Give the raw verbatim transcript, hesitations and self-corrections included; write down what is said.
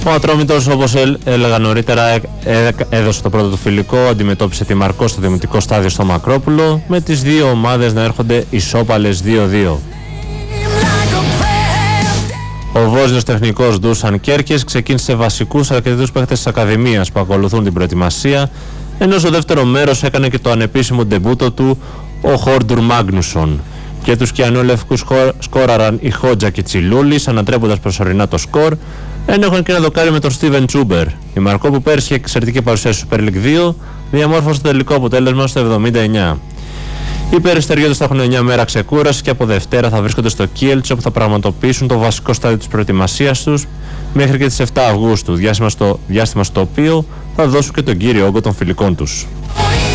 Ο Ατρόμητος, όπως έλεγα νωρίτερα, έδωσε το πρώτο του φιλικό, αντιμετώπισε τη Μαρκό στο δημοτικό στάδιο στο Μακρόπουλο, με τις δύο ομάδες να έρχονται ισόπαλες δύο δύο. Ο Βόσνιος τεχνικός Ντούσαν Κέρκες ξεκίνησε βασικούς αρκετούς παίχτες της Ακαδημίας που ακολουθούν την προετοιμασία, ενώ στο δεύτερο μέρος έκανε και το ανεπίσημο ντεμπούτο του ο Χόρντουρ Μάγνουσον. Και τους κιανόλευκους σκόραραν η Χότζα και Τσιλούλης, ανατρέποντας προσωρινά το σκορ, ενώ έχουν και ένα δοκάρι με τον Στίβεν Τσούμπερ. Η Μαρκό, που πέρσι είχε εξαιρετική παρουσία στο Super League δύο, διαμόρφωσε το τελικό αποτέλεσμα στο εβδομήντα εννιά. Οι περιστεριώτες θα έχουν εννιά μέρα ξεκούραση και από Δευτέρα θα βρίσκονται στο Κίελτσε, όπου θα πραγματοποιήσουν το βασικό στάδιο της προετοιμασίας τους μέχρι και τις επτά Αυγούστου, διάστημα στο, διάστημα στο οποίο θα δώσουν και τον κύριο όγκο των φιλικών τους.